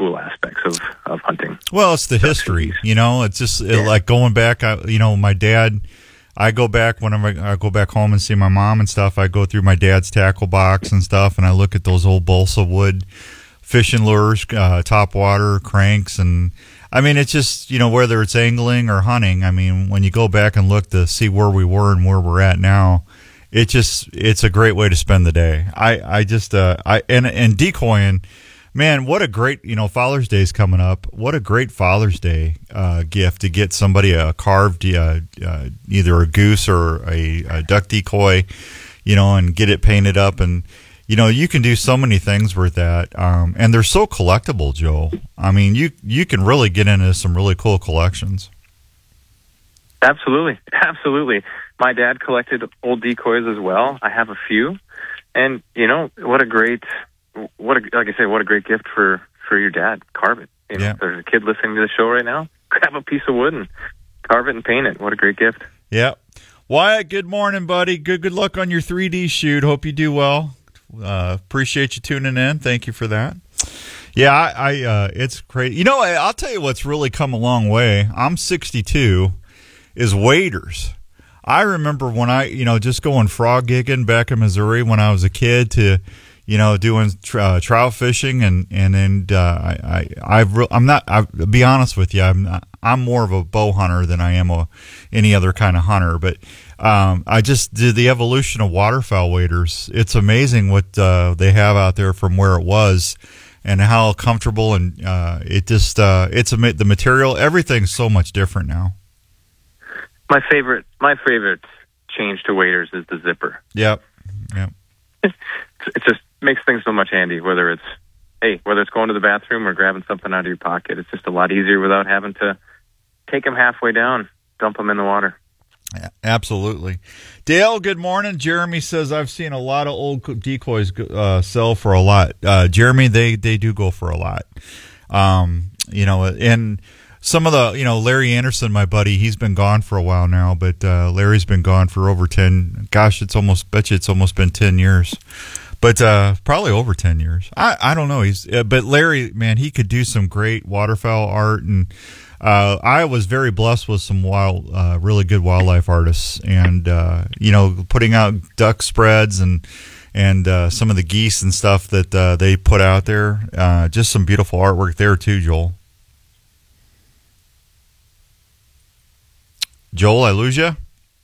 cool aspects of hunting. Well, it's the history, it's just like going back, my dad, I go back when I go back home and see my mom and stuff. I go through my dad's tackle box and stuff, and I look at those old balsa wood fishing lures, top water cranks, and I mean, it's just, whether it's angling or hunting, I mean, when you go back and look to see where we were and where we're at now, it's a great way to spend the day. And decoying, man, what a great, Father's Day's coming up. What a great Father's Day gift to get somebody a carved, either a goose or a duck decoy, and get it painted up. And, you can do so many things with that. And they're so collectible, Joel. I mean, you can really get into some really cool collections. Absolutely. Absolutely. My dad collected old decoys as well. I have a few. And, what a great gift for your dad. Carve it. If there's a kid listening to the show right now, grab a piece of wood and carve it and paint it. What a great gift. Yeah. Wyatt, good morning, buddy. Good luck on your 3D shoot. Hope you do well. Appreciate you tuning in. Thank you for that. Yeah, I it's crazy. I'll tell you what's really come a long way. I'm 62, is waders. I remember when I, just going frog gigging back in Missouri when I was a kid to, doing trout fishing, and then I'll be honest with you, I'm more of a bow hunter than I am any other kind of hunter, but I just did the evolution of waterfowl waders. It's amazing what they have out there from where it was, and how comfortable, and the material, everything's so much different now. My favorite change to waders is the zipper. Yep. It just makes things so much handy, whether it's going to the bathroom or grabbing something out of your pocket. It's just a lot easier without having to take them halfway down, dump them in the water. Yeah, absolutely. Dale, good morning. Jeremy says, I've seen a lot of old decoys sell for a lot. Jeremy, they do go for a lot. And some of the, Larry Anderson, my buddy, he's been gone for a while now, but Larry's been gone for over 10, it's almost been 10 years. But probably over 10 years. I don't know. But Larry, man, he could do some great waterfowl art, and I was very blessed with some really good wildlife artists, and putting out duck spreads and some of the geese and stuff that they put out there. Just some beautiful artwork there too, Joel. Joel, I lose you?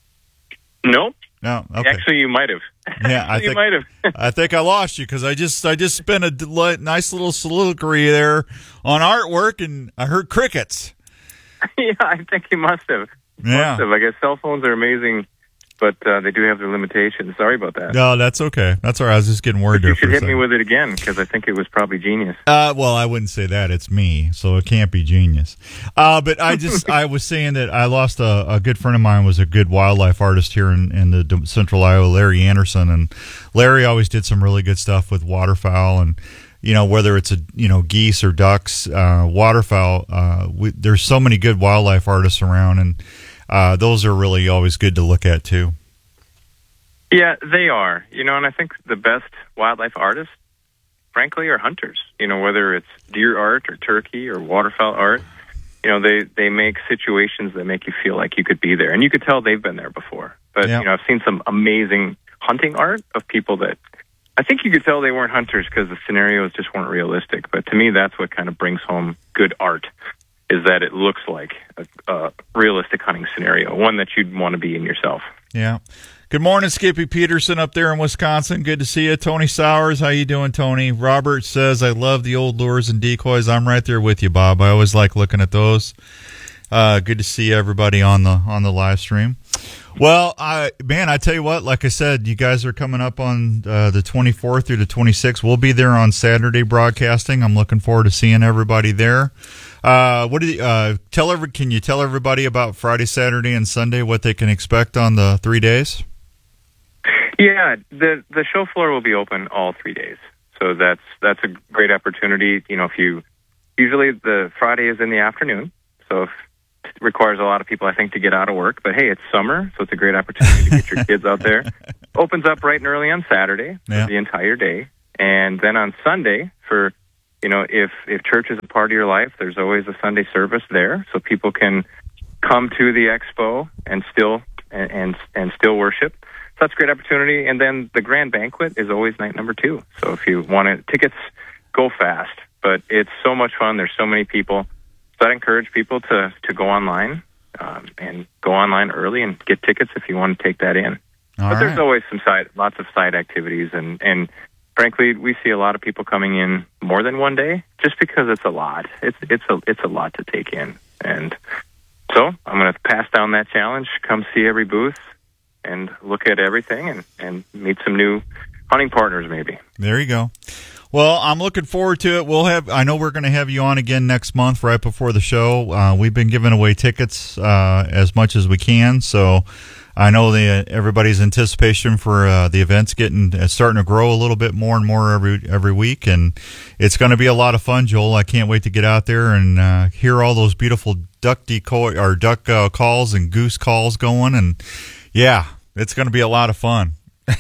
Nope. No, okay. Actually, you might have. Yeah, you might have. I think I lost you because I just spent a nice little soliloquy there on artwork, and I heard crickets. Yeah, I think you must have. Yeah. I guess cell phones are amazing, but they do have their limitations. Sorry about that. No, that's okay. That's all right. I was just getting worried. You should hit me with it again, because I think it was probably genius. Well, I wouldn't say that. It's me, so it can't be genius. But I was saying that I lost a good friend of mine, was a good wildlife artist here in the Central Iowa, Larry Anderson, and Larry always did some really good stuff with waterfowl, and whether it's geese or ducks, waterfowl. There's so many good wildlife artists around, and those are really always good to look at too. Yeah, they are. And I think the best wildlife artists, frankly, are hunters. Whether it's deer art or turkey or waterfowl art, they make situations that make you feel like you could be there, and you could tell they've been there before. But I've seen some amazing hunting art of people that I think you could tell they weren't hunters because the scenarios just weren't realistic. But to me, that's what kind of brings home good art, is that it looks like a realistic hunting scenario, one that you'd want to be in yourself. Yeah. Good morning, Skippy Peterson up there in Wisconsin. Good to see you. Tony Sowers, how you doing, Tony? Robert says, I love the old lures and decoys. I'm right there with you, Bob. I always like looking at those. Good to see everybody on the live stream. Well, I tell you what, like I said, you guys are coming up on the 24th through the 26th. We'll be there on Saturday broadcasting. I'm looking forward to seeing everybody there. Can you tell everybody about Friday, Saturday, and Sunday, what they can expect on the 3 days? Yeah, the show floor will be open all 3 days. So that's a great opportunity. Usually the Friday is in the afternoon, so it requires a lot of people, I think, to get out of work. But hey, it's summer, so it's a great opportunity to get your kids out there. Opens up bright and early on Saturday for the entire day. And then on Sunday, for if church is a part of your life, there's always a Sunday service there, so people can come to the expo and still worship. So that's a great opportunity. And then the grand banquet is always night number 2. So if you want it, tickets go fast, but it's so much fun. There's so many people. So I encourage people to go online and go online early and get tickets if you want to take that in. But there's always lots of side activities, and frankly, we see a lot of people coming in more than one day just because it's a lot. It's a lot to take in, and so I'm going to pass down that challenge. Come see every booth and look at everything and meet some new hunting partners maybe. There you go. Well, I'm looking forward to it. I know we're going to have you on again next month right before the show. We've been giving away tickets as much as we can, so I know everybody's anticipation for the event's starting to grow a little bit more and more every week, and it's going to be a lot of fun, Joel. I can't wait to get out there and hear all those beautiful duck decoy or duck calls and goose calls going, and yeah, it's going to be a lot of fun.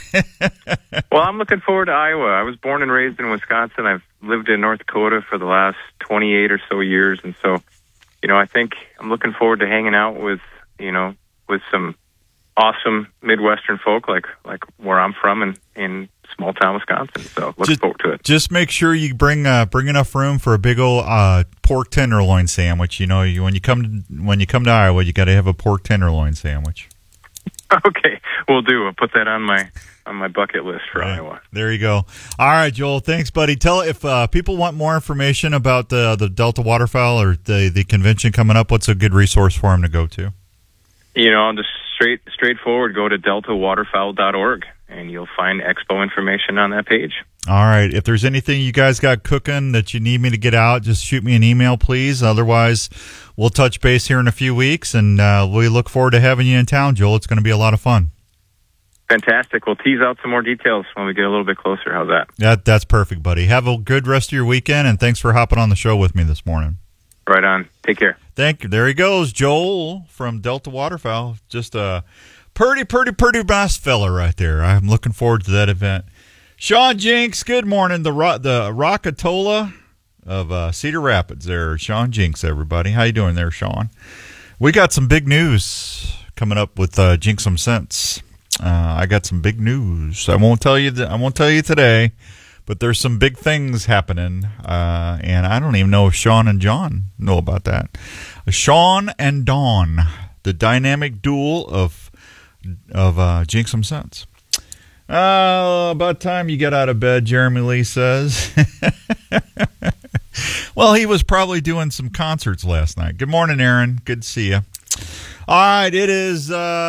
Well, I'm looking forward to Iowa. I was born and raised in Wisconsin. I've lived in North Dakota for the last 28 or so years, and so I think I'm looking forward to hanging out with some awesome Midwestern folk like where I'm from in small town Wisconsin. So looking forward to it. Just make sure you bring enough room for a big old pork tenderloin sandwich. When you come to Iowa, you got to have a pork tenderloin sandwich. Okay, we'll do. I'll put that on my bucket list for Iowa. There you go. All right, Joel. Thanks, buddy. Tell if people want more information about the Delta Waterfowl or the convention coming up. What's a good resource for them to go to? Just straightforward. Go to deltawaterfowl.org, and you'll find expo information on that page. All right. If there's anything you guys got cooking that you need me to get out, just shoot me an email, please. Otherwise, we'll touch base here in a few weeks, and we look forward to having you in town, Joel. It's going to be a lot of fun. Fantastic. We'll tease out some more details when we get a little bit closer. How's that? That's perfect, buddy. Have a good rest of your weekend, and thanks for hopping on the show with me this morning. Right on. Take care. Thank you. There he goes, Joel from Delta Waterfowl. Just a pretty nice fella right there. I'm looking forward to that event. Sean Jinks, good morning. The Rockatola of Cedar Rapids there. Sean Jinks, everybody. How you doing there, Sean? We got some big news coming up with Jinksome Sense. I got some big news. I won't tell you today, but there's some big things happening, and I don't even know if Sean and John know about that. Sean and Dawn, the dynamic duel of Jinksome Sense. About time you get out of bed, Jeremy Lee says. Well, he was probably doing some concerts last night. Good morning, Aaron. Good to see you. All right, it is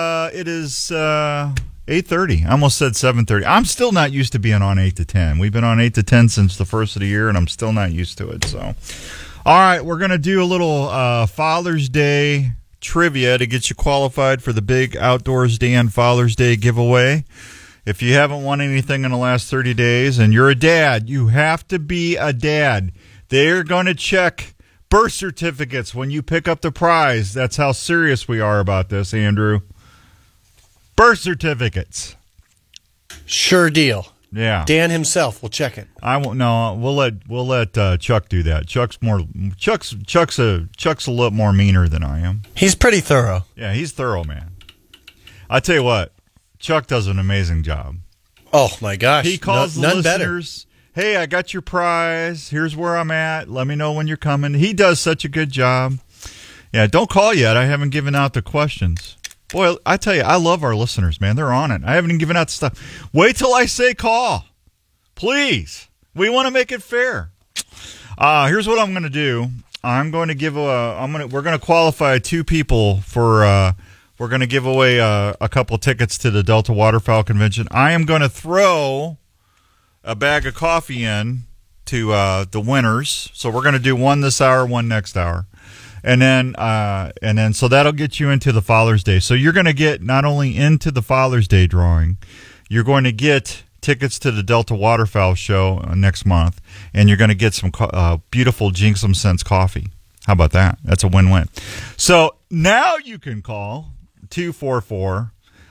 8:30. I almost said 7:30. I'm still not used to being on 8 to 10. We've been on 8 to 10 since the first of the year, and I'm still not used to it. So, all right, we're going to do a little Father's Day trivia to get you qualified for the big Outdoors Dan Father's Day giveaway. If you haven't won anything in the last 30 days and you're a dad, you have to be a dad. They're going to check birth certificates when you pick up the prize. That's how serious we are about this, Andrew. Birth certificates. Sure deal. Yeah. Dan himself will check it. I won't. No, we'll let Chuck do that. Chuck's a lot more meaner than I am. He's pretty thorough. Yeah, he's thorough, man. I tell you what, Chuck does an amazing job. Oh my gosh. He calls the listeners. Better. Hey, I got your prize. Here's where I'm at. Let me know when you're coming. He does such a good job. Yeah, don't call yet. I haven't given out the questions. Boy, I tell you, I love our listeners, man. They're on it. I haven't even given out the stuff. Wait till I say call. Please. We want to make it fair. Here's what I'm going to do. I'm going to give we're going to qualify 2 people for we're going to give away a couple tickets to the Delta Waterfowl Convention. I am going to throw a bag of coffee in to the winners. So we're going to do one this hour, one next hour. And then so that'll get you into the Father's Day. So you're going to get not only into the Father's Day drawing, you're going to get tickets to the Delta Waterfowl show next month, and you're going to get some beautiful Jinksome Sense coffee. How about that? That's a win-win. So now you can call 244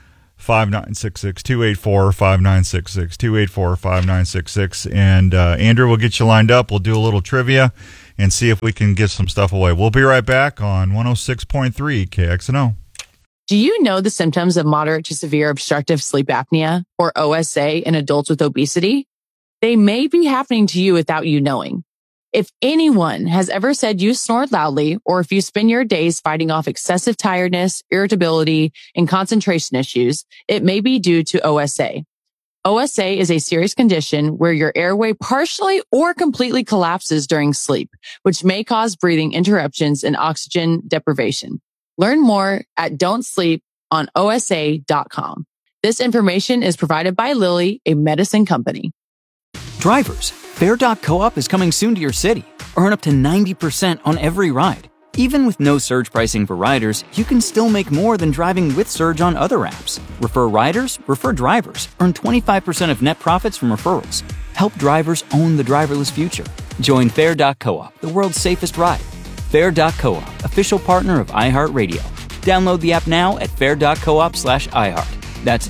5966 284-5966 284-5966. And Andrew will get you lined up. We'll do a little trivia and see if we can get some stuff away. We'll be right back on 106.3 KXNO. Do you know the symptoms of moderate to severe obstructive sleep apnea, or OSA, in adults with obesity? They may be happening to you without you knowing. If anyone has ever said you snore loudly, or if you spend your days fighting off excessive tiredness, irritability, and concentration issues, it may be due to OSA. OSA is a serious condition where your airway partially or completely collapses during sleep, which may cause breathing interruptions and oxygen deprivation. Learn more at don'tsleeponosa.com. This information is provided by Lilly, a medicine company. Drivers, Fair.coop is coming soon to your city. Earn up to 90% on every ride. Even with no surge pricing for riders, you can still make more than driving with Surge on other apps. Refer riders, refer drivers. Earn 25% of net profits from referrals. Help drivers own the driverless future. Join Fair.coop, the world's safest ride. Fair.coop, official partner of iHeartRadio. Download the app now at fair.coop/iHeart. That's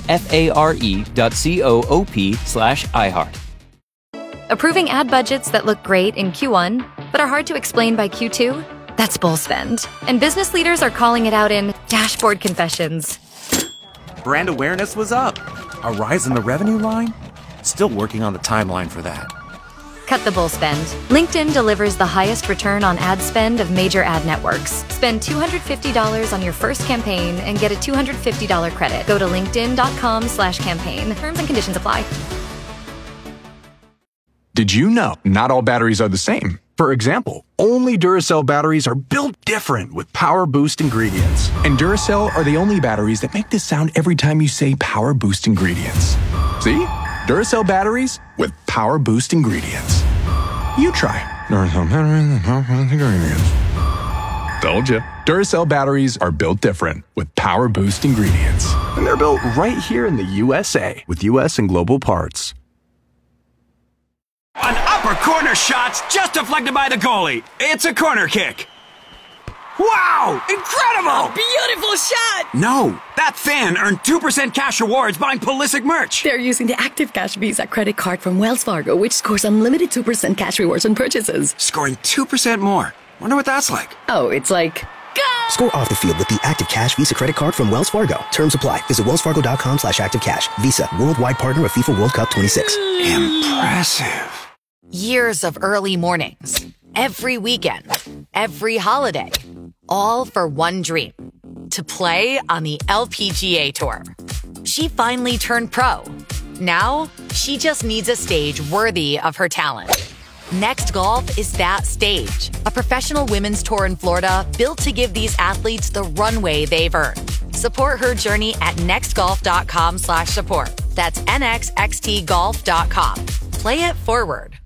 FARE.coop/iHeart. Approving ad budgets that look great in Q1, but are hard to explain by Q2? That's bull spend. And business leaders are calling it out in dashboard confessions. Brand awareness was up. A rise in the revenue line? Still working on the timeline for that. Cut the bull spend. LinkedIn delivers the highest return on ad spend of major ad networks. Spend $250 on your first campaign and get a $250 credit. Go to linkedin.com/campaign. Terms and conditions apply. Did you know not all batteries are the same? For example, only Duracell batteries are built different with Power Boost ingredients. And Duracell are the only batteries that make this sound every time you say Power Boost ingredients. See? Duracell batteries with Power Boost ingredients. You try. Duracell batteries with Power Boost ingredients. Told ya. Duracell batteries are built different with Power Boost ingredients. And they're built right here in the USA with US and global parts. An upper corner shot's just deflected by the goalie. It's a corner kick. Wow! Incredible! Beautiful shot! No, that fan earned 2% cash rewards buying Pulisic merch. They're using the Active Cash Visa credit card from Wells Fargo, which scores unlimited 2% cash rewards on purchases. Scoring 2% more. Wonder what that's like. Oh, it's like... Go! Score off the field with the Active Cash Visa credit card from Wells Fargo. Terms apply. Visit wellsfargo.com/activecash. Visa, worldwide partner of FIFA World Cup 26. Impressive. Years of early mornings, every weekend, every holiday, all for one dream, to play on the LPGA Tour. She finally turned pro. Now, she just needs a stage worthy of her talent. Next Golf is that stage, a professional women's tour in Florida built to give these athletes the runway they've earned. Support her journey at nextgolf.com/support. That's nxxtgolf.com. Play it forward.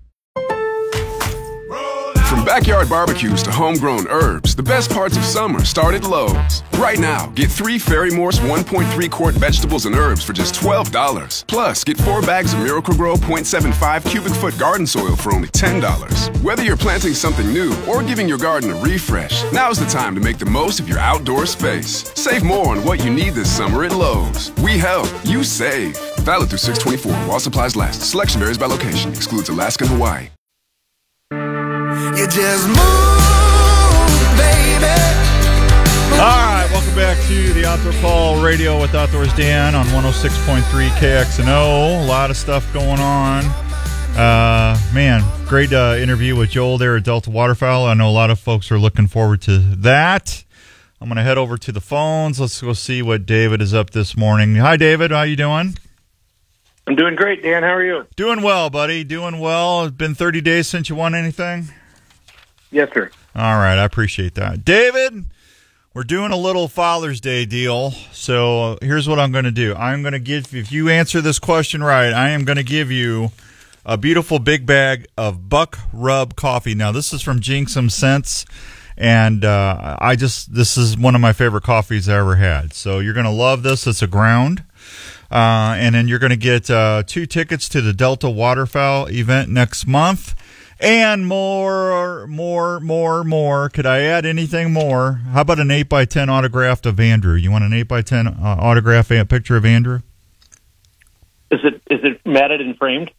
From backyard barbecues to homegrown herbs, the best parts of summer start at Lowe's. Right now, get 3 Ferry-Morse 1.3-quart vegetables and herbs for just $12. Plus, get 4 bags of Miracle-Gro 0.75 cubic foot garden soil for only $10. Whether you're planting something new or giving your garden a refresh, now's the time to make the most of your outdoor space. Save more on what you need this summer at Lowe's. We help, you save. Valid through 6/24 while supplies last. Selection varies by location. Excludes Alaska and Hawaii. You just move, baby. All right, welcome back to the Outdoor Call Radio with Outdoors Dan on 106.3 KXNO. A lot of stuff going on. Man, great interview with Joel there at Delta Waterfowl. I know a lot of folks are looking forward to that. I'm going to head over to the phones. Let's go see what David is up this morning. Hi, David. How you doing? I'm doing great, Dan. How are you? Doing well, buddy. Doing well. It's been 30 days since you won anything? Yes, sir. All right. I appreciate that. David, we're doing a little Father's Day deal. So here's what I'm going to do. I'm going to give, if you answer this question right, I am going to give you a beautiful big bag of Buck Rub coffee. Now, this is from Jinxum Scents. And this is one of my favorite coffees I ever had. So you're going to love this. It's a ground. And then you're going to get 2 tickets to the Delta Waterfowl event next month. And more. Could I add anything more? How about an 8x10 autograph of Andrew? You want an 8x10 autograph picture of Andrew? Is it matted and framed?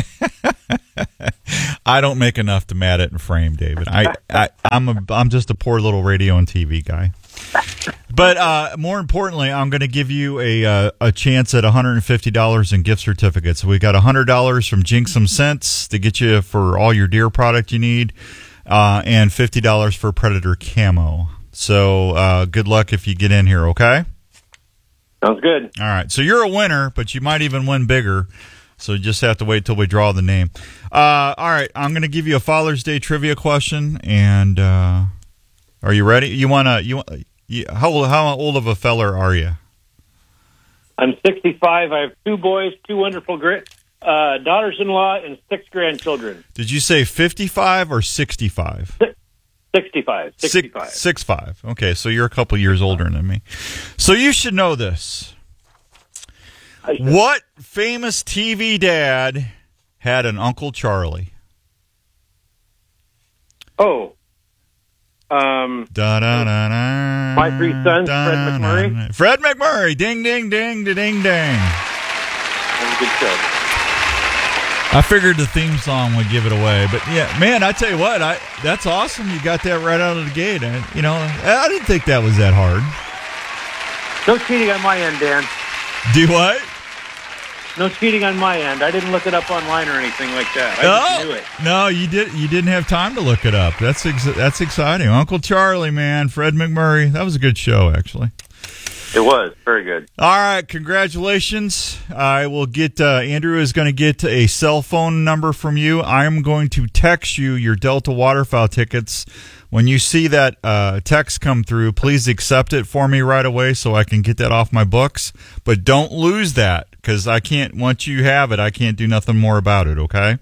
I don't make enough to mat it and frame, David. I'm just a poor little radio and TV guy. But more importantly, I'm going to give you a chance at $150 in gift certificates. So we got $100 from Jinx Some Scents to get you for all your deer product you need, and $50 for Predator Camo. So good luck if you get in here, okay? Sounds good. All right. So you're a winner, but you might even win bigger. So you just have to wait till we draw the name. All right. I'm going to give you a Father's Day trivia question, and are you ready? How old of a feller are you? I'm 65. I have 2 boys, 2 wonderful daughters-in-law, and 6 grandchildren. Did you say 55 or 65? 65. 65. Okay, so you're a couple years older than me. So you should know this. What famous TV dad had an Uncle Charlie? Oh. My 3 sons, Fred McMurray. Fred McMurray. Ding, ding, ding, ding, ding. That was a good show. I figured the theme song would give it away, but yeah, man, I tell you what, that's awesome. You got that right out of the gate. I didn't think that was that hard. No cheating on my end, Dan. Do what? No cheating on my end. I didn't look it up online or anything like that. I just knew it. No, you didn't have time to look it up. That's exciting. Uncle Charlie, man, Fred McMurray. That was a good show, actually. It was very good. All right, congratulations. I will get Andrew is going to get a cell phone number from you. I am going to text you your Delta Waterfowl tickets. When you see that text come through, please accept it for me right away so I can get that off my books. But don't lose that, because I can't. Once you have it, I can't do nothing more about it. Okay.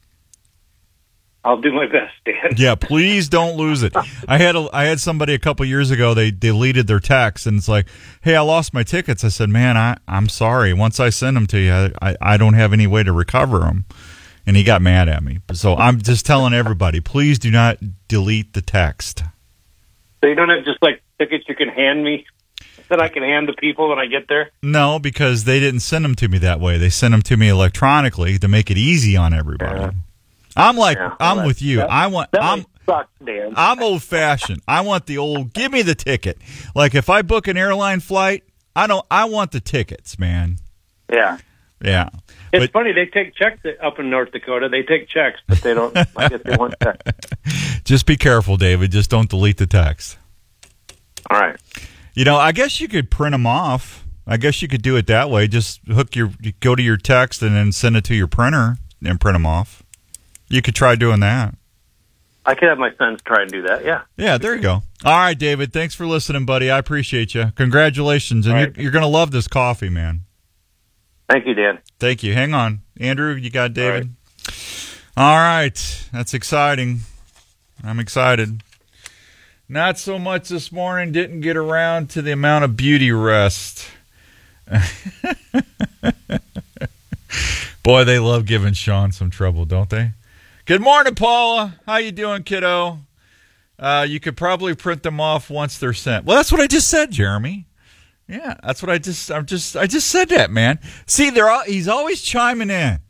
I'll do my best, Dan. Yeah, please don't lose it. I had somebody a couple years ago, they deleted their text, and it's like, hey, I lost my tickets. I said, man, I'm sorry. Once I send them to you, I don't have any way to recover them. And he got mad at me. So I'm just telling everybody, please do not delete the text. So you don't have just like tickets you can hand me that I can hand to people when I get there? No, because they didn't send them to me that way. They sent them to me electronically to make it easy on everybody. Yeah. I'm with you. I'm old fashioned. I want the old, give me the ticket. Like if I book an airline flight, I want the tickets, man. Yeah. Yeah. It's funny, they take checks up in North Dakota. They take checks, but they don't, I guess they want checks. Just be careful, David. Just don't delete the text. All right. I guess you could print them off. I guess you could do it that way. Just go to your text and then send it to your printer and print them off. You could try doing that. I could have my sons try and do that, yeah. Yeah, there you go. All right, David, thanks for listening, buddy. I appreciate you. Congratulations. And you're going to love this coffee, man. Thank you, Dan. Thank you. Hang on. Andrew, you got David? All right. That's exciting. I'm excited. Not so much this morning. Didn't get around to the amount of beauty rest. Boy, they love giving Sean some trouble, don't they? Good morning, Paula. How you doing, kiddo? You could probably print them off once they're sent. Well, that's what I just said, Jeremy. Yeah, that's what I just said that, man. See, he's always chiming in.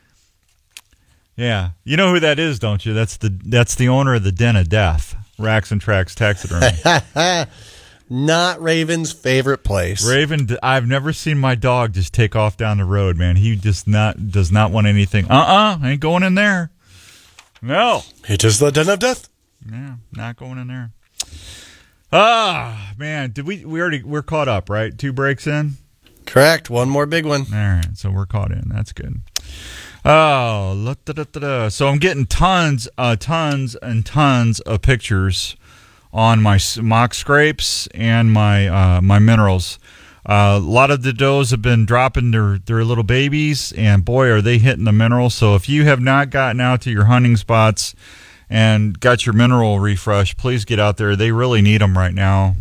Yeah, you know who that is, don't you? That's the owner of the Den of Death, Racks and Tracks Taxidermy. Not Raven's favorite place. Raven, I've never seen my dog just take off down the road, man. He just does not want anything. Ain't going in there. No. It is the Den of Death. Yeah, not going in there. Ah, man, we're caught up, right? 2 breaks in? Correct. One more big one. All right, so we're caught in. That's good. Oh, so I'm getting tons and tons of pictures on my mock scrapes and my minerals. A lot of the does have been dropping their little babies, and boy, are they hitting the minerals. So if you have not gotten out to your hunting spots and got your mineral refresh, please get out there. They really need them right now.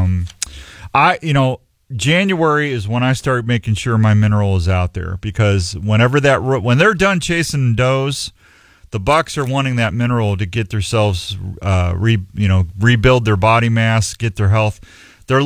January is when I start making sure my mineral is out there, because when they're done chasing does, the bucks are wanting that mineral to get themselves, rebuild their body mass, get their health. They're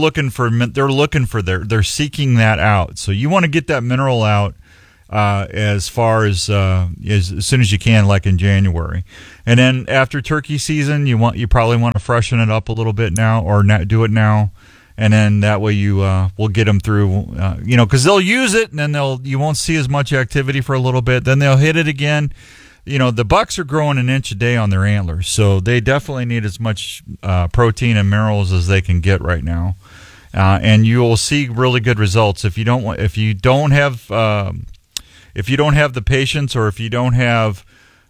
seeking that out. So you want to get that mineral out as far as soon as you can, like in January. And then after turkey season, you probably want to freshen it up a little bit now, or do it now. And then that way you will get them through, because they'll use it, and then you won't see as much activity for a little bit. Then they'll hit it again. The bucks are growing an inch a day on their antlers, so they definitely need as much protein and minerals as they can get right now. And you will see really good results if you don't have the patience, or if you don't have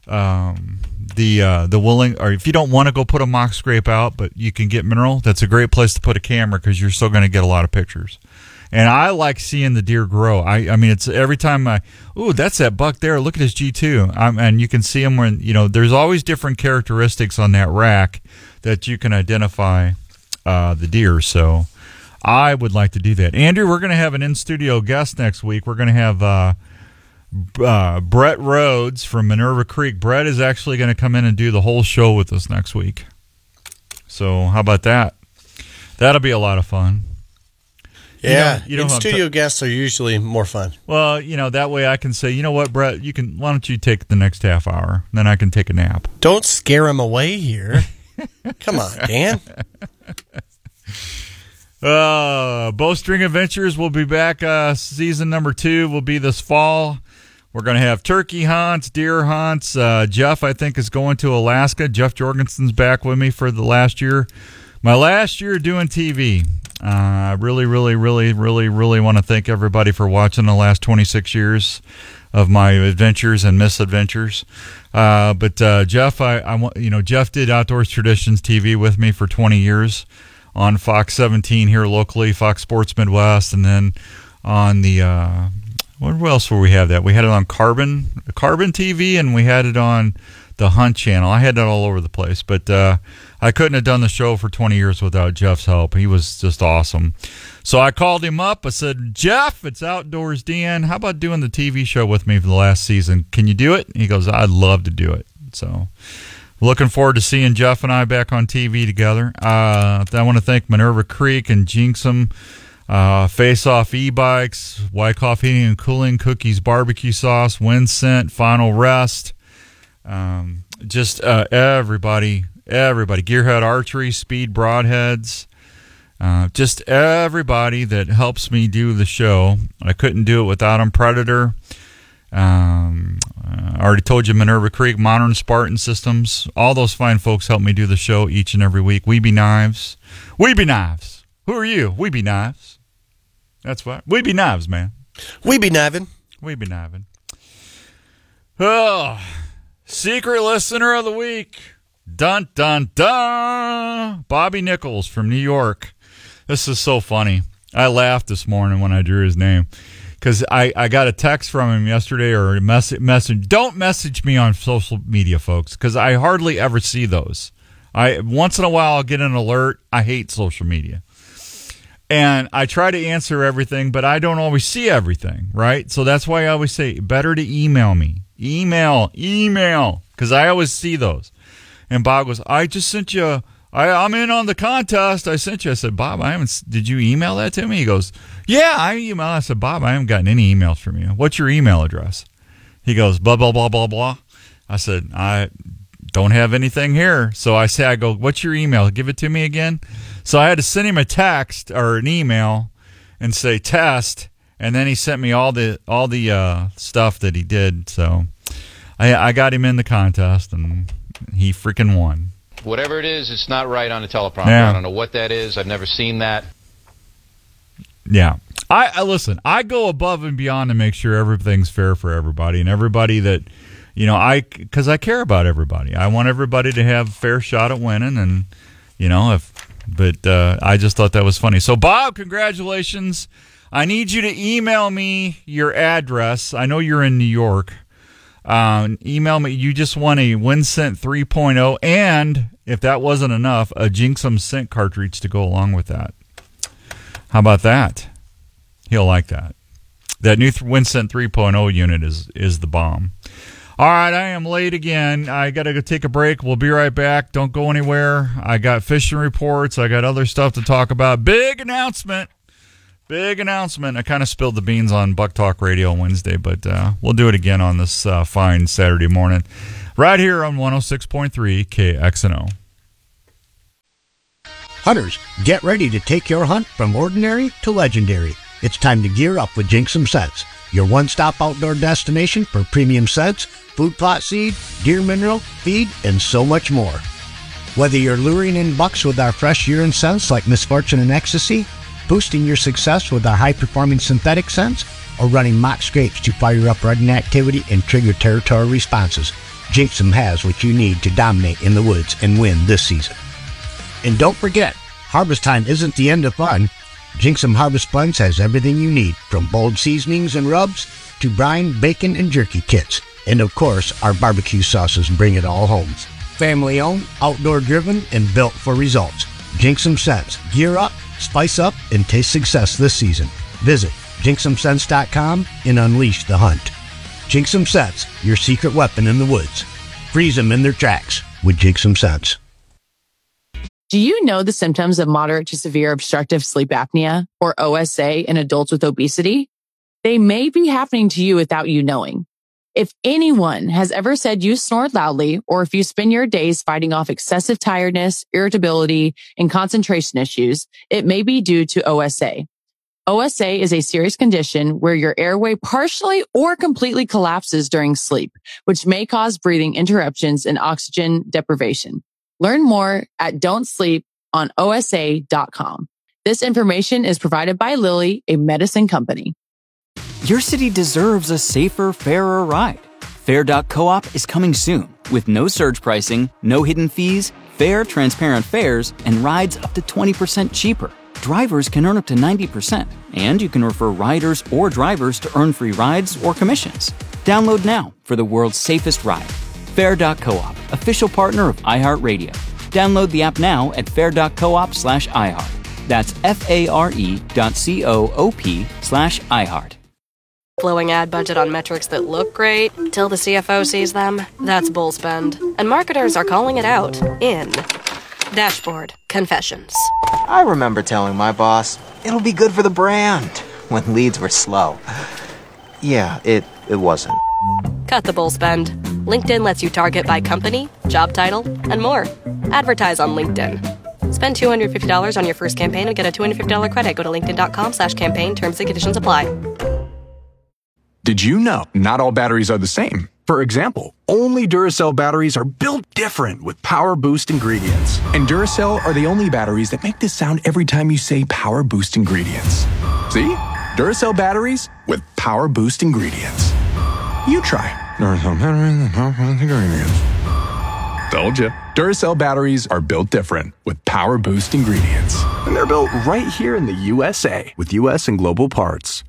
the willing, or if you don't want to go put a mock scrape out, but you can get mineral. That's a great place to put a camera, because you're still going to get a lot of pictures. And I like seeing the deer grow. I mean, it's every time that's that buck there. Look at his G2. And you can see him when, there's always different characteristics on that rack that you can identify the deer. So I would like to do that. Andrew, we're going to have an in-studio guest next week. We're going to have Brett Rhodes from Minerva Creek. Brett is actually going to come in and do the whole show with us next week. So how about that? That'll be a lot of fun. Yeah, in-studio guests are usually more fun. Well, that way I can say, you know what, Brett, why don't you take the next half hour? Then I can take a nap. Don't scare him away here. Come on, Dan. Bowstring Adventures will be back. Season number 2 will be this fall. We're going to have turkey hunts, deer hunts. Jeff, I think, is going to Alaska. Jeff Jorgensen's back with me for the last year. My last year doing TV. I really, really, really, really, really want to thank everybody for watching the last 26 years of my adventures and misadventures. But Jeff, Jeff did Outdoors Traditions TV with me for 20 years on Fox 17 here locally, Fox Sports Midwest, and then on the where else will we have that? We had it on Carbon TV, and we had it on the Hunt Channel. I had that all over the place, but I couldn't have done the show for 20 years without Jeff's help. He was just awesome. So I called him up. I said, Jeff, it's Outdoors Dan. How about doing the TV show with me for the last season? Can you do it? He goes, I'd love to do it. So looking forward to seeing Jeff and I back on TV together. I want to thank Minerva Creek and Jinxum, Face Off E-Bikes, Wyckoff Heating and Cooling, Cookies Barbecue Sauce, Wind Scent, Final Rest. Everybody, Gearhead Archery, Speed Broadheads, just everybody that helps me do the show. I couldn't do it without them. Predator, I already told you, Minerva Creek, Modern Spartan Systems, all those fine folks help me do the show each and every week. We Be Knives. Who are you? We Be Knives. That's what. We Be Knives, man. We be kniving. Oh, secret listener of the week. Dun, dun, dun. Bobby Nichols from New York. This is so funny. I laughed this morning when I drew his name, because I got a text from him yesterday, or a message. Don't message me on social media, folks, because I hardly ever see those. Once in a while I'll get an alert. I hate social media. And I try to answer everything, but I don't always see everything, right? So that's why I always say, better to email me. Email, because I always see those. And Bob goes, I just sent you, I'm in on the contest. I sent you. I said, Bob, did you email that to me? He goes, yeah, I emailed. I said, Bob, I haven't gotten any emails from you. What's your email address? He goes, blah, blah, blah, blah, blah. I said, I don't have anything here. So I go, what's your email? Give it to me again. So I had to send him a text or an email and say test, and then he sent me all the stuff that he did. So I got him in the contest, and he freaking won. Whatever it is, it's not right on the teleprompter. Yeah. I don't know what that is. I've never seen that. Yeah. I listen, I go above and beyond to make sure everything's fair for everybody, and everybody that, because I care about everybody. I want everybody to have a fair shot at winning, and, but I just thought that was funny. So, Bob, congratulations. I need you to email me your address. I know you're in New York. Email me. You just won a WinScent 3.0, and if that wasn't enough, a Jinxum scent cartridge to go along with that. How about that? He'll like that. That new WinScent 3.0 unit is the bomb. All right, I am late again. I got to go take a break. We'll be right back. Don't go anywhere. I got fishing reports. I got other stuff to talk about. Big announcement. Big announcement. I kind of spilled the beans on Buck Talk Radio Wednesday, but we'll do it again on this fine Saturday morning. Right here on 106.3 KXNO. Hunters, get ready to take your hunt from ordinary to legendary. It's time to gear up with Jinxum Scents, your one-stop outdoor destination for premium scents, food plot seed, deer mineral, feed, and so much more. Whether you're luring in bucks with our fresh urine scents like Misfortune and Ecstasy, boosting your success with our high-performing synthetic scents, or running mock scrapes to fire up rutting activity and trigger territorial responses, Jinxum has what you need to dominate in the woods and win this season. And don't forget, harvest time isn't the end of fun. Jinxum Harvest Buns has everything you need, from bold seasonings and rubs to brine, bacon, and jerky kits. And of course, our barbecue sauces bring it all home. Family owned, outdoor driven, and built for results. Jinxum Scents. Gear up, spice up, and taste success this season. Visit JinxumScents.com and unleash the hunt. Jinxum Scents, your secret weapon in the woods. Freeze them in their tracks with Jinxum Scents. Do you know the symptoms of moderate to severe obstructive sleep apnea, or OSA, in adults with obesity? They may be happening to you without you knowing. If anyone has ever said you snore loudly, or if you spend your days fighting off excessive tiredness, irritability, and concentration issues, it may be due to OSA. OSA is a serious condition where your airway partially or completely collapses during sleep, which may cause breathing interruptions and oxygen deprivation. Learn more at don'tsleeponosa.com. This information is provided by Lilly, a medicine company. Your city deserves a safer, fairer ride. Fair.coop is coming soon with no surge pricing, no hidden fees, fair, transparent fares, and rides up to 20% cheaper. Drivers can earn up to 90%, and you can refer riders or drivers to earn free rides or commissions. Download now for the world's safest ride. Fair.coop, official partner of iHeartRadio. Download the app now at fair.coop/iHeart. That's FARE.coop/iHeart. Blowing ad budget on metrics that look great till the CFO sees them? That's bull spend. And marketers are calling it out in Dashboard Confessions. I remember telling my boss, it'll be good for the brand, when leads were slow. Yeah, it wasn't. Cut the bull spend. LinkedIn lets you target by company, job title, and more. Advertise on LinkedIn. Spend $250 on your first campaign and get a $250 credit. Go to linkedin.com/campaign. Terms and conditions apply. Did you know not all batteries are the same? For example, only Duracell batteries are built different with Power Boost ingredients. And Duracell are the only batteries that make this sound every time you say Power Boost ingredients. See? Duracell batteries with Power Boost ingredients. You try. Duracell batteries with Power Boost ingredients. Told ya. Duracell batteries are built different with Power Boost ingredients. And they're built right here in the USA with US and global parts.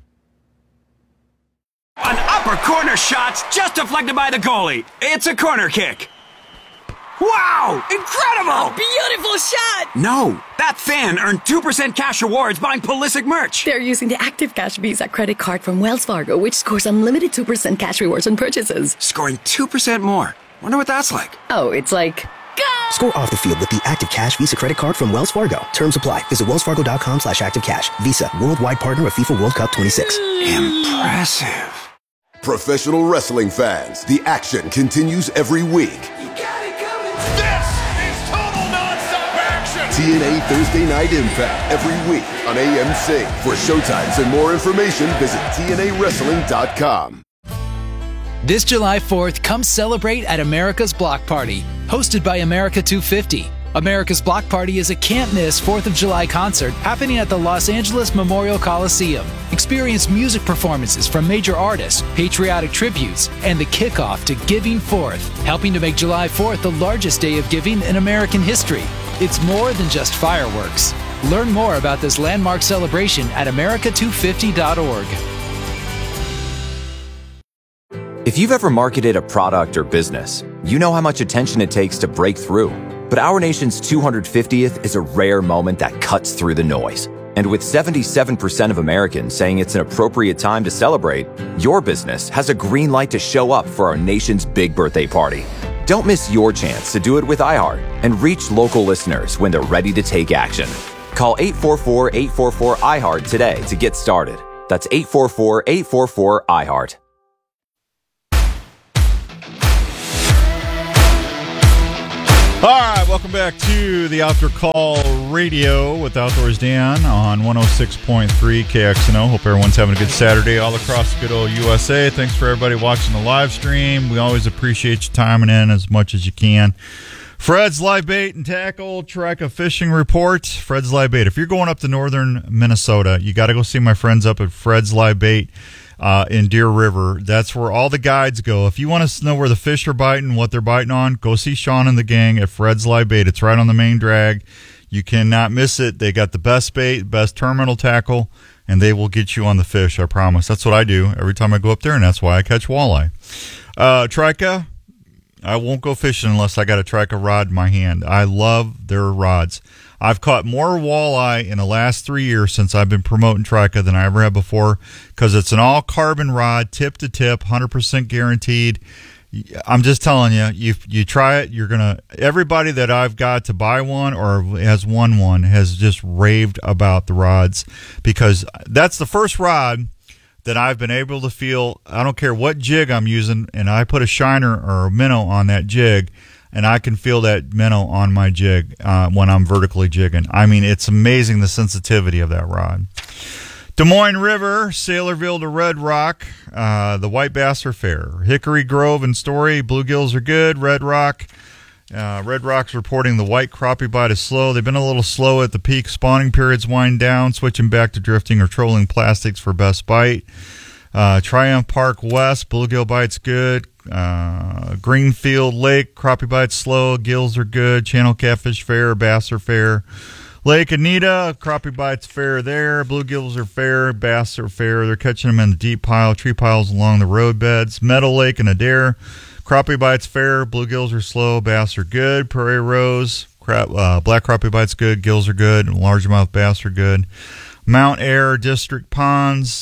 An upper corner shot just deflected by the goalie. It's a corner kick. Wow! Incredible! A beautiful shot! No, that fan earned 2% cash rewards buying Pulisic merch. They're using the Active Cash Visa credit card from Wells Fargo, which scores unlimited 2% cash rewards on purchases. Scoring 2% more. Wonder what that's like. Oh, it's like... Score off the field with the Active Cash Visa credit card from Wells Fargo. Terms apply. Visit wellsfargo.com/activecash. Visa, worldwide partner of FIFA World Cup 26. Impressive. Professional wrestling fans, the action continues every week. This is total non-stop action. TNA Thursday Night Impact every week on AMC. For showtimes and more information, visit TNAWrestling.com. This July 4th, come celebrate at America's Block Party, hosted by America 250. America's Block Party is a can't-miss 4th of July concert happening at the Los Angeles Memorial Coliseum. Experience music performances from major artists, patriotic tributes, and the kickoff to Giving Forth, helping to make July 4th the largest day of giving in American history. It's more than just fireworks. Learn more about this landmark celebration at america250.org. If you've ever marketed a product or business, you know how much attention it takes to break through. But our nation's 250th is a rare moment that cuts through the noise. And with 77% of Americans saying it's an appropriate time to celebrate, your business has a green light to show up for our nation's big birthday party. Don't miss your chance to do it with iHeart and reach local listeners when they're ready to take action. Call 844-844-iHeart today to get started. That's 844-844-iHeart. All right, welcome back to the Outdoor Call Radio with Outdoors Dan on 106.3 KXNO. Hope everyone's having a good Saturday all across the good old USA. Thanks for everybody watching the live stream. We always appreciate you timing in as much as you can. Fred's Live Bait and Tackle Trika Fishing Report. Fred's Live Bait. If you're going up to northern Minnesota, you got to go see my friends up at Fred's Live Bait in Deer River. That's where all the guides go. If you want to know where the fish are biting, what they're biting on, go see Sean and the gang at Fred's Live Bait. It's right on the main drag. You cannot miss it. They got the best bait, best terminal tackle, and they will get you on the fish, I promise. That's what I do every time I go up there, and that's why I catch walleye. Trika, I won't go fishing unless I got a Trika rod in my hand. I love their rods. I've caught more walleye in the last 3 years since I've been promoting Trika than I ever have before, because it's an all-carbon rod, tip to tip, 100% guaranteed. I'm just telling you, you try it, you're going to – everybody that I've got to buy one or has won one has just raved about the rods, because that's the first rod that I've been able to feel. I don't care what jig I'm using, and I put a shiner or a minnow on that jig, and I can feel that minnow on my jig when I'm vertically jigging. I mean, it's amazing the sensitivity of that rod. Des Moines River, Saylorville to Red Rock, the white bass are fair. Hickory Grove and Story, bluegills are good. Red Rock's reporting the white crappie bite is slow. They've been a little slow at the peak. Spawning periods wind down, switching back to drifting or trolling plastics for best bite. Triumph Park West, bluegill bites good. Greenfield Lake, crappie bites slow, gills are good. Channel catfish fair, bass are fair. Lake Anita, crappie bites fair there. Bluegills are fair, bass are fair. They're catching them in the deep tree piles along the road beds. Meadow Lake and Adair, crappie bites fair, bluegills are slow, bass are good. Prairie Rose, black crappie bites good, gills are good, and largemouth bass are good. Mount Air District Ponds,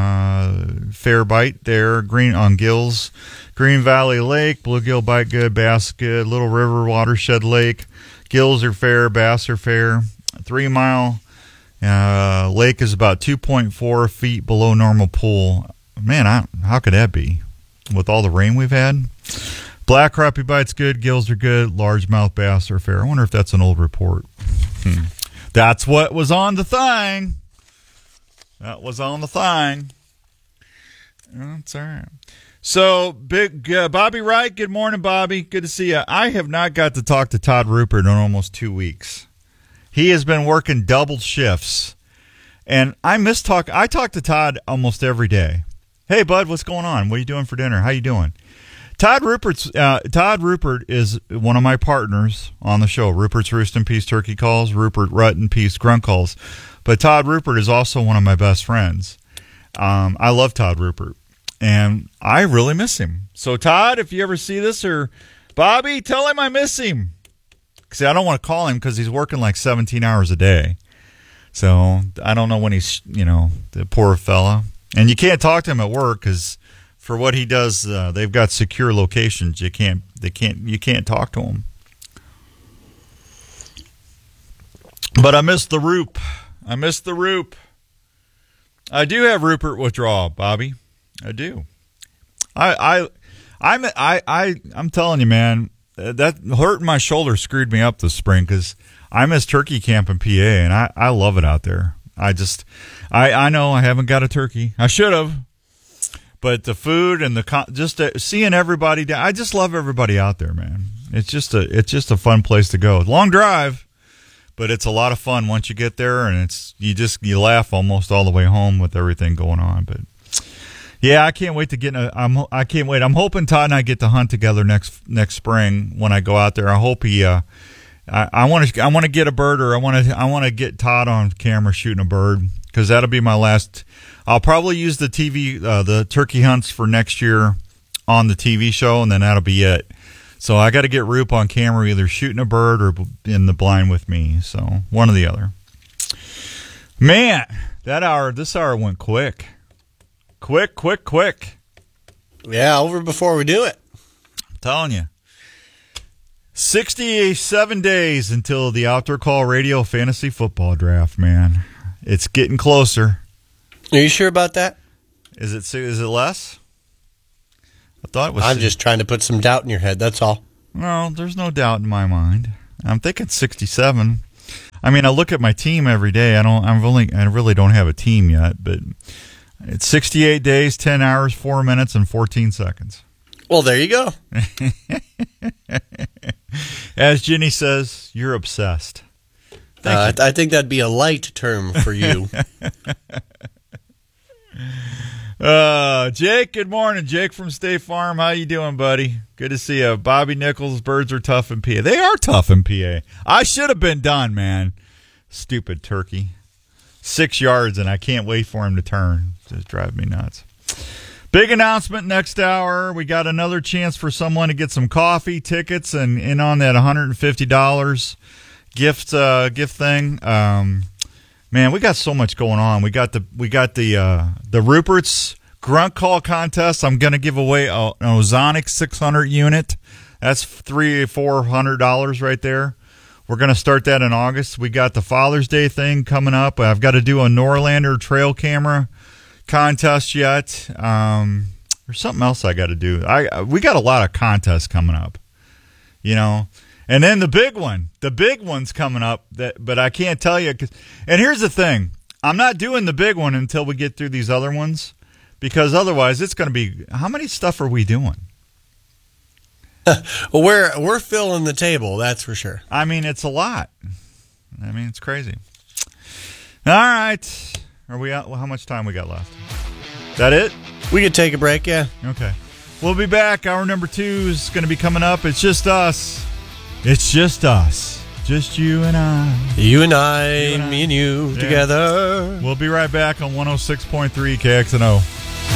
fair bite there, green on gills. Green Valley Lake, bluegill bite good, bass good. Little River Watershed Lake, gills are fair, bass are fair. 3 Mile Lake is about 2.4 feet below normal pool. Man, how could that be with all the rain we've had? Black crappie bites good, gills are good, largemouth bass are fair. I wonder if that's an old report. That's what was on the thing. That was on the thing. That's all right. So, big Bobby Wright, good morning, Bobby. Good to see you. I have not got to talk to Todd Rupert in almost 2 weeks. He has been working double shifts, and I talk to Todd almost every day. Hey, bud, what's going on? What are you doing for dinner? How you doing? Todd Rupert is one of my partners on the show. Rupert's Roost and Peace Turkey Calls, Rupert Rutt and Peace Grunt Calls. But Todd Rupert is also one of my best friends. I love Todd Rupert, and I really miss him. So, Todd, if you ever see this, or Bobby, tell him I miss him. See, I don't want to call him because he's working like 17 hours a day. So I don't know when he's, the poor fella. And you can't talk to him at work because for what he does, they've got secure locations. You can't talk to him. But I miss the Roop. I do have Rupert withdrawal, Bobby. I do. I'm telling you, man. That hurting my shoulder screwed me up this spring because I miss turkey camp in PA, and I love it out there. I know I haven't got a turkey. I should have, but the food and seeing everybody, I just love everybody out there, man. It's just a fun place to go. Long drive, but it's a lot of fun once you get there, and you laugh almost all the way home with everything going on. But yeah, I can't wait to get. I can't wait. I'm hoping Todd and I get to hunt together next spring when I go out there. I hope he. I want to get a bird, or I want to get Todd on camera shooting a bird, because that'll be my last. I'll probably use the TV, the turkey hunts for next year on the TV show, and then that'll be it. So I got to get Roop on camera, either shooting a bird or in the blind with me. So one or the other. Man, this hour went quick. Quick. Yeah, over before we do it. I'm telling you. 67 days until the Outdoor Call Radio Fantasy Football Draft, man. It's getting closer. Are you sure about that? Is it less? I thought it was. I'm just trying to put some doubt in your head, that's all. No, there's no doubt in my mind. I'm thinking 67. I mean, I look at my team every day. I really don't have a team yet, but it's 68 days, 10 hours, 4 minutes, and 14 seconds. Well, there you go. As Ginny says, you're obsessed. I think that'd be a light term for you. Jake, good morning. Jake from State Farm. How you doing, buddy? Good to see you. Bobby Nichols, birds are tough in PA. They are tough in PA. I should have been done, man. Stupid turkey. 6 yards, and I can't wait for him to turn. Just drive me nuts. Big announcement next hour. We got another chance for someone to get some coffee, tickets, and in on that $150 gift thing. Man, we got so much going on. We got the Rupert's Grunt Call contest. I'm going to give away an Ozonic 600 unit. That's $400 right there. We're going to start that in August. We got the Father's Day thing coming up. I've got to do a Norlander trail camera contest yet. There's something else I got to do. We got a lot of contests coming up, you know. And then the big one's coming up. But I can't tell you. And here's the thing: I'm not doing the big one until we get through these other ones, because otherwise it's going to be, how many stuff are we doing? Well, we're filling the table, that's for sure. I mean, it's a lot. I mean, it's crazy. All right. Are we out? Well, how much time we got left? That it? We could take a break, yeah. Okay. We'll be back. Hour number 2 is going to be coming up. It's just us. It's just us. Just you and I. You and I, me and you together. We'll be right back on 106.3 KXNO.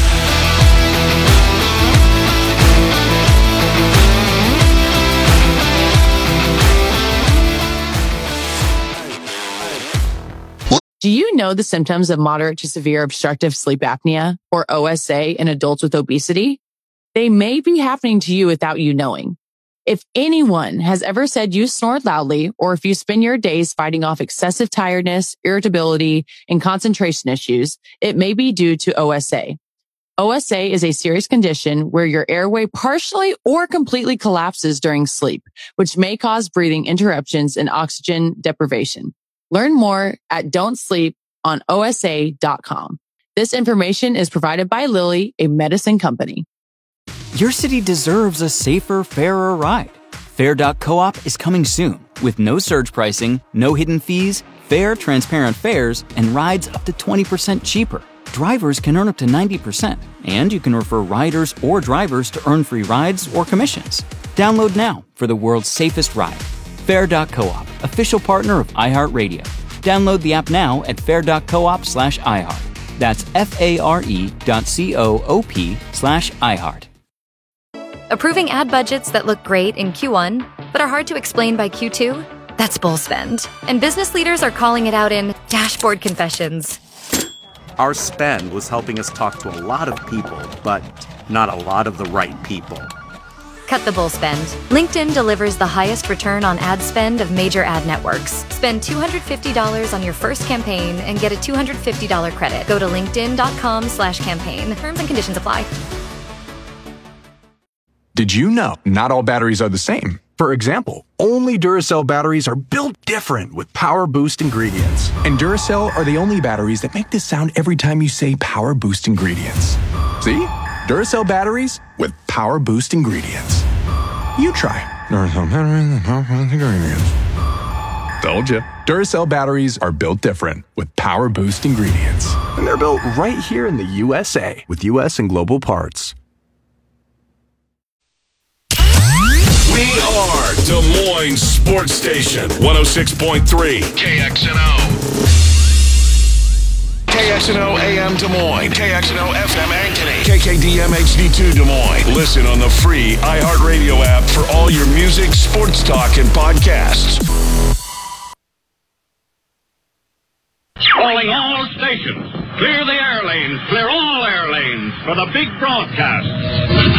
Do you know the symptoms of moderate to severe obstructive sleep apnea, or OSA, in adults with obesity? They may be happening to you without you knowing. If anyone has ever said you snored loudly, or if you spend your days fighting off excessive tiredness, irritability, and concentration issues, it may be due to OSA. OSA is a serious condition where your airway partially or completely collapses during sleep, which may cause breathing interruptions and oxygen deprivation. Learn more at don'tsleeponosa.com. This information is provided by Lilly, a medicine company. Your city deserves a safer, fairer ride. Fair.coop is coming soon with no surge pricing, no hidden fees, fair, transparent fares, and rides up to 20% cheaper. Drivers can earn up to 90%, and you can refer riders or drivers to earn free rides or commissions. Download now for the world's safest ride. Fair.coop, official partner of iHeartRadio. Download the app now at fair.coop/iHeart. That's FARE.coop/iHeart. Approving ad budgets that look great in Q1, but are hard to explain by Q2? That's bull spend. And business leaders are calling it out in dashboard confessions. Our spend was helping us talk to a lot of people, but not a lot of the right people. Cut the bull spend. LinkedIn delivers the highest return on ad spend of major ad networks. Spend $250 on your first campaign and get a $250 credit. Go to linkedin.com/campaign. Terms and conditions apply. Did you know not all batteries are the same? For example, only Duracell batteries are built different with Power Boost ingredients. And Duracell are the only batteries that make this sound every time you say Power Boost ingredients. See? Duracell batteries with Power Boost ingredients. You try. Duracell batteries with Power Boost ingredients. Told you. Duracell batteries are built different with Power Boost ingredients. And they're built right here in the USA with US and global parts. We are Des Moines Sports Station, 106.3 KXNO. KXNO AM Des Moines, KXNO FM Ankeny, KKDM HD2 Des Moines. Listen on the free iHeartRadio app for all your music, sports talk, and podcasts. Calling all stations. Clear the air lanes. Clear all air lanes for the big broadcast.